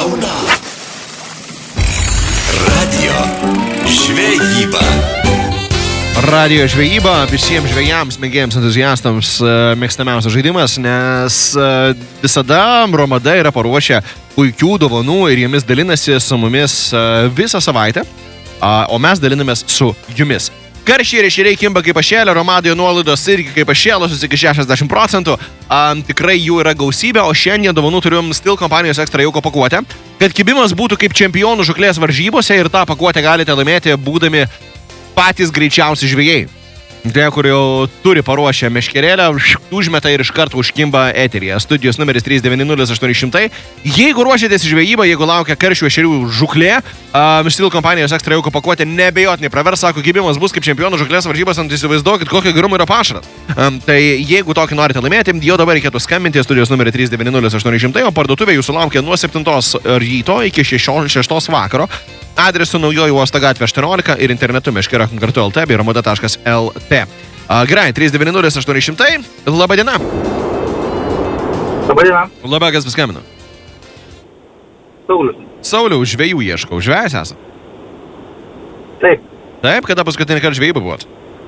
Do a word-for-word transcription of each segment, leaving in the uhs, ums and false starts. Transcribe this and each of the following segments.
Kauno Radio žvejyba. Radio žvejyba visiems žvejams, mėgėjams, entuziastams mėgstamiausias žaidimas, nes visada Romada yra paruošę puikių dovanų ir jomis dalinasi su mumis visą savaitę, o mes dalinamės su jumis. Karšiai ir ešeriai kimba kaip pašėlė, Romadoje nuolaidos irgi kaip pašėlusios iki šešiasdešimt procentų. Um, tikrai jų yra gausybė, o šiandien dovanų turim Stihl kompanijos ekstra jauko pakuotę. Kad kibimas būtų kaip čempionų žuklės varžybose ir tą pakuotę galite laimėti būdami patys greičiausi žvejai. Tie, kur jau turi paruošę meškerėlę, užmeta ir iš karto užkimba eteryje. Studijos numeris trys devyni nulis aštuoni šimtai. Jeigu ruošiatės žvejybą, jeigu laukia karšių ešerių žuklė, um, Stihl kompanijos ekstra jauko pakuotė nebejotinai pravers, sako, kibimas bus kaip čempionų žuklės varžybos, ant įsivaizduokit, kokio gerumo yra pašaras. Um, tai jeigu tokį norite laimėti, jau dabar reikėtų skambinti studijos numerį trys devyni nulis aštuoni šimtai, o parduotuvė jūsų laukia nuo septintos ryto iki šeštos vakaro. Adresu Naujoji Uosto gatvė aštuoniolika ir internetu meškeriokim kartu lt bei romada taškas lt. Gerai, trys devyni nulis aštuoni šimtai. Labą dieną. Labą dieną. Labą, kas paskambino? Saulius. Sauliau, žvejų ieškau. Žvejas esat? Taip. Taip, kada paskutinį kartą žvejybą buvot?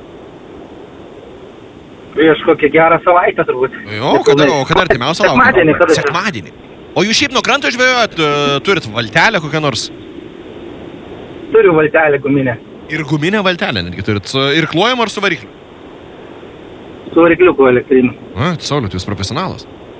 Prieš kokią gerą savaitę turbūt. Jo, kada, o kada artimiausia laukia? Sekmadienį, kada? Sekmadienį. O jūs šiaip nuo kranto žvejojat, turit valtelę kokią nors? Turiu valtelę guminę. Ir guminę valtelę netgi turit. Ir klojam ar su varikliu? Su varikliuku elektriniu. A, Sauliu, tu jūs profesionalas.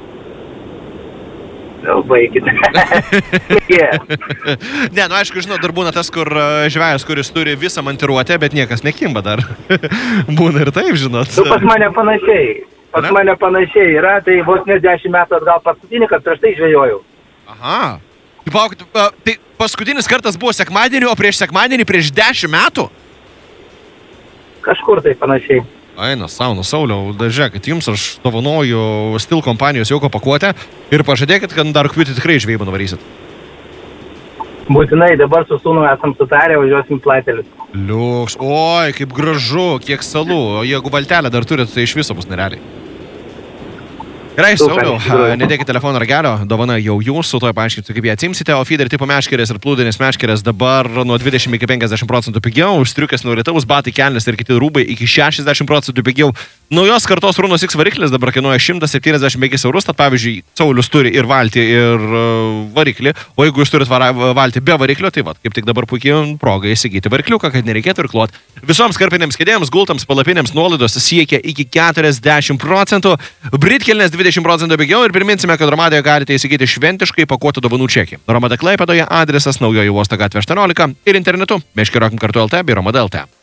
Gal baikite. yeah. Ne, nu aišku, žinau, dar būna tas, kur žvejas, kuris turi visą mantiruotę, bet niekas nekimba dar. Būna ir taip, žinot. Tu pas mane panašiai. Pas ne? mane panašiai yra, tai vos ne dešimt metų atgal paskutinį, kad prieš tai žvejojau. Aha. Palaukit, tai paskutinis kartas buvo sekmadienį, o prieš sekmadienį prieš dešimt metų? Kažkur tai panašiai. Aina, saunu, Sauliau, žiūrėk, kad jums aš dovanoju Stihl kompanijos jauko pakuotę ir pažadėkit, kad dar rugpjūtį tikrai žvejybą nuvarysit. Būtinai, dabar su sūnumi esam sutarę, važiuosim Platelius. Liuks, oi, kaip gražu, kiek salų, o jeigu valtelę dar turit, tai iš viso bus nerealiai. Gerai, Sauliau, nedėkit telefono ragelio, dovana jau jūsų, toj paaiškinsiu, kaip ją atsimsite, o feeder tipo meškerės ir plūdinės meškerės dabar nuo dvidešimt iki penkiasdešimt procentų pigiau, striukės nuo rytaus, batai, kelnės ir kiti rūbai iki šešiasdešimt procentų pigiau. Naujos kartos Runos X variklis dabar kainuoja šimtas septyniasdešimt penkis eurus, tad pavyzdžiui, Saulius turi ir valtį, ir variklį, o jeigu jūs turit valtį be variklio, tai vat, kaip tik dabar puikiai proga įsigyti varikliuką, kad nereikėtų irkluoti. Visoms karpinėms kėdėms, gultams, palapinėms nuolaidos siekia iki keturiasdešimt procentų, britkelnės dvidešimt procentų pigiau ir priminsime, kad Romadoje galite įsigyti šventiškai pakuotą dovanų čekį. Romada Klaipėdoje adresas Naujoji Uosto gatvė aštuoniolika ir internetu meškeriokim kartu lt bei romada lt.